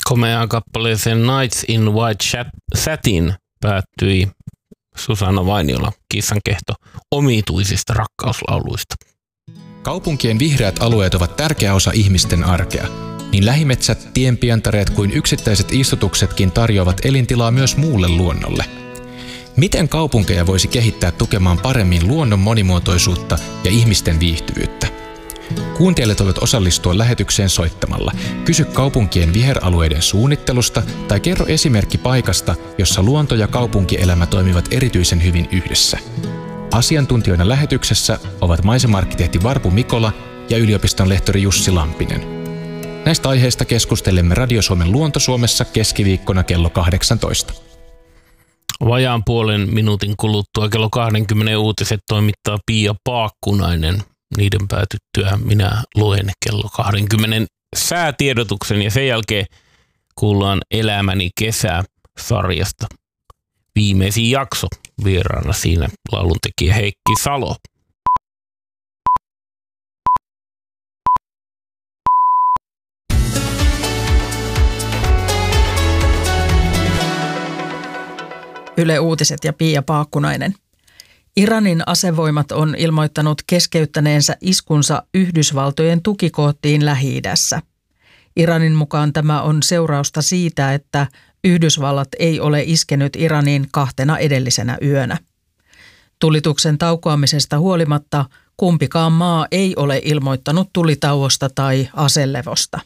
Komeaan kappaleeseen Nights in White Satin päättyi Susanna Vainiola kissankehto omituisista rakkauslauluista. Kaupunkien vihreät alueet ovat tärkeä osa ihmisten arkea. Niin lähimetsät, tienpientareet kuin yksittäiset istutuksetkin tarjoavat elintilaa myös muulle luonnolle. Miten kaupunkeja voisi kehittää tukemaan paremmin luonnon monimuotoisuutta ja ihmisten viihtyvyyttä? Kuuntelijat voivat osallistua lähetykseen soittamalla. Kysy kaupunkien viheralueiden suunnittelusta tai kerro esimerkki paikasta, jossa luonto ja kaupunkielämä toimivat erityisen hyvin yhdessä. Asiantuntijoina lähetyksessä ovat maisema-arkkitehti Varpu Mikola ja yliopiston lehtori Jussi Lampinen. Näistä aiheista keskustelemme Radio Suomen Luonto-Suomessa keskiviikkona kello 18. Vajaan puolen minuutin kuluttua kello 20 uutiset toimittaa Pia Paakkunainen. Niiden päätyttyä minä luen kello 20 säätiedotuksen ja sen jälkeen kuullaan Elämäni kesä-sarjasta. Viimeisin jakso vieraana siinä lauluntekijä Heikki Salo. Yle Uutiset ja Pia Paakkunainen. Iranin asevoimat on ilmoittanut keskeyttäneensä iskunsa Yhdysvaltojen tukikohtiin Lähi-idässä. Iranin mukaan tämä on seurausta siitä, että Yhdysvallat ei ole iskenyt Iraniin 2 edellisenä yönä. Tulituksen taukoamisesta huolimatta kumpikaan maa ei ole ilmoittanut tulitauosta tai aselevosta.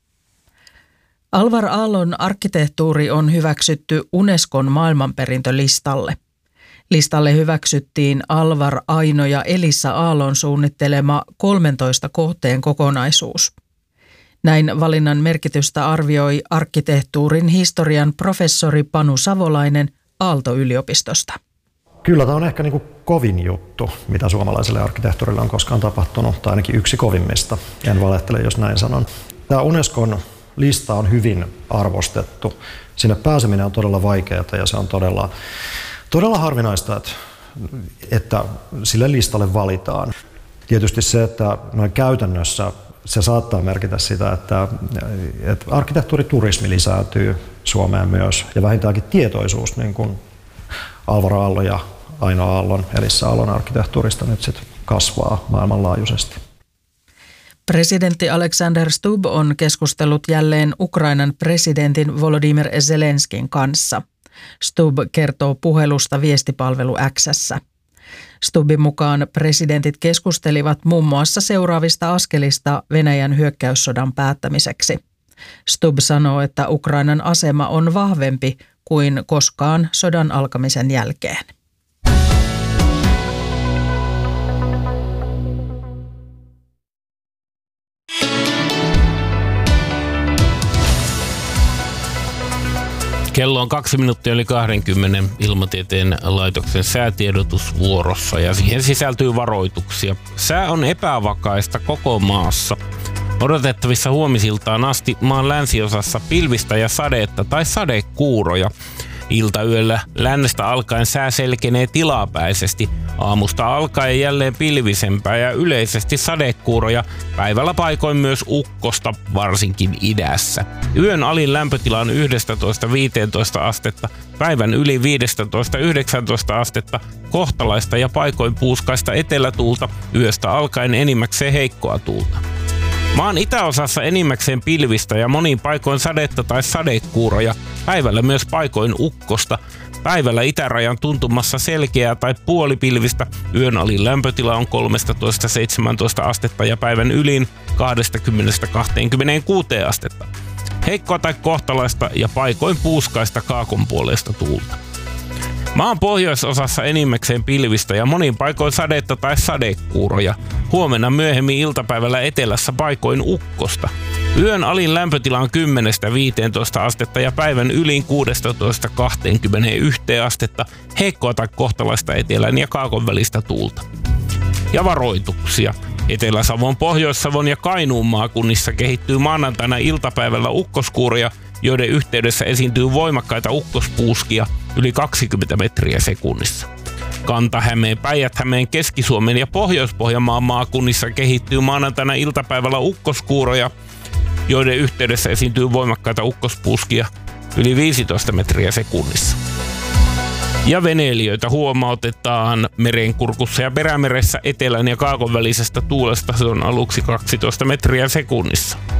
Alvar Aallon arkkitehtuuri on hyväksytty Unescon maailmanperintölistalle. Listalle hyväksyttiin Alvar Aino ja Elissa Aallon suunnittelema 13 kohteen kokonaisuus. Näin valinnan merkitystä arvioi arkkitehtuurin historian professori Panu Savolainen Aalto-yliopistosta. Kyllä tämä on ehkä kovin juttu, mitä suomalaiselle arkkitehtuurille on koskaan tapahtunut, tai ainakin yksi kovimmista. En valehtele, jos näin sanon. Tämä Unescon lista on hyvin arvostettu. Sinne pääseminen on todella vaikeaa ja se on todella harvinaista, että sille listalle valitaan. Tietysti se, että noin käytännössä se saattaa merkitä sitä, että arkkitehtuuriturismi lisääntyy Suomeen myös ja vähintäänkin tietoisuus niin kuin Alvar Aallon ja Aino Aallon, Elissa Aallon arkkitehtuurista nyt sitten kasvaa maailmanlaajuisesti. Presidentti Alexander Stubb on keskustellut jälleen Ukrainan presidentin Volodymyr Zelenskin kanssa. Stubb kertoo puhelusta viestipalvelu X:ssä. Stubbin mukaan presidentit keskustelivat muun muassa seuraavista askelista Venäjän hyökkäyssodan päättämiseksi. Stubb sanoo, että Ukrainan asema on vahvempi kuin koskaan sodan alkamisen jälkeen. Kello on 2 minuuttia yli 20 Ilmatieteen laitoksen säätiedotusvuorossa ja siihen sisältyy varoituksia. Sää on epävakaista koko maassa. Odotettavissa huomisiltaan asti maan länsiosassa pilvistä ja sadetta tai sadekuuroja. Iltayöllä lännestä alkaen sää selkenee tilapäisesti. Aamusta alkaen jälleen pilvisempää ja yleisesti sadekuuroja. Päivällä paikoin myös ukkosta, varsinkin idässä. Yön alin lämpötila on 11-15 astetta, päivän yli 15-19 astetta, kohtalaista ja paikoin puuskaista etelätuulta, yöstä alkaen enimmäkseen heikkoa tuulta. Maan itäosassa enimmäkseen pilvistä ja monin paikoin sadetta tai sadekuuroja, päivällä myös paikoin ukkosta. Päivällä itärajan tuntumassa selkeää tai puolipilvistä, yön alin lämpötila on 13-17 astetta ja päivän ylin 20-26 astetta. Heikkoa tai kohtalaista ja paikoin puuskaista kaakonpuoleista tuulta. Maan pohjoisosassa enimmäkseen pilvistä ja monin paikoin sadetta tai sadekuuroja. Huomenna myöhemmin iltapäivällä etelässä paikoin ukkosta. Yön alin lämpötila on 10-15 astetta ja päivän ylin 16-21 astetta. Heikkoa tai kohtalaista etelän ja kaakon välistä tuulta. Ja varoituksia. Etelä-Savon, Pohjois-Savon ja Kainuun maakunnissa kehittyy maanantaina iltapäivällä ukkoskuuria, joiden yhteydessä esiintyy voimakkaita ukkospuuskia yli 20 metriä sekunnissa. Kanta-Hämeen, Päijät-Hämeen, Keski-Suomen ja Pohjois-Pohjanmaan maakunnissa kehittyy maanantaina iltapäivällä ukkoskuuroja, joiden yhteydessä esiintyy voimakkaita ukkospuskia yli 15 metriä sekunnissa. Ja veneilijöitä huomautetaan merenkurkussa ja perämeressä etelän ja kaakon välisestä tuulesta, se on aluksi 12 metriä sekunnissa.